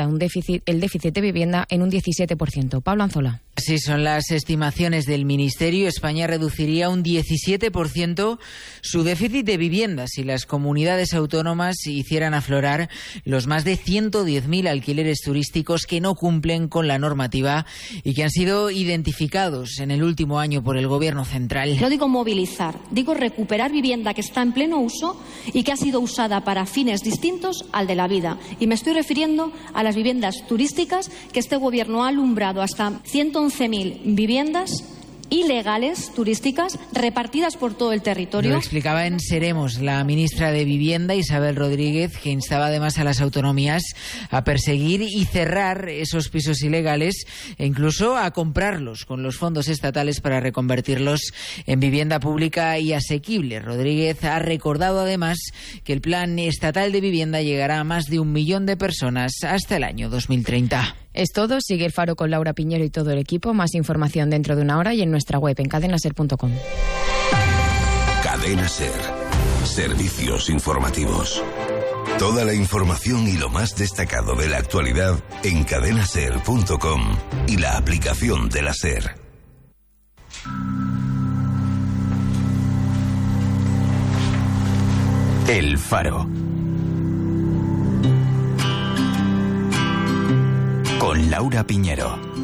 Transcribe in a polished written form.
el déficit de vivienda en un 17%. Pablo Anzola. Sí, son las estimaciones del Ministerio. España reduciría un 17% su déficit de vivienda si las comunidades autónomas hicieran aflorar los más de 110.000 alquileres turísticos que no cumplen con la normativa y que han sido identificados en el último año por el Gobierno central. No digo movilizar, digo recuperar vivienda que está en pleno uso y que ha sido usada para fines distintos al de la vida. Y me estoy refiriendo a las viviendas turísticas que este Gobierno ha alumbrado hasta 111.000 viviendas ilegales turísticas repartidas por todo el territorio. Lo explicaba en Seremos la ministra de Vivienda, Isabel Rodríguez, que instaba además a las autonomías a perseguir y cerrar esos pisos ilegales e incluso a comprarlos con los fondos estatales para reconvertirlos en vivienda pública y asequible. Rodríguez ha recordado además que el plan estatal de vivienda llegará a más de 1 millón de personas hasta el año 2030. Es todo. Sigue El Faro con Laura Piñero y todo el equipo. Más información dentro de una hora y en nuestra web en cadenaser.com. Cadena Ser. Servicios informativos. Toda la información y lo más destacado de la actualidad en cadenaser.com y la aplicación de la Ser. El Faro. Con Laura Piñero.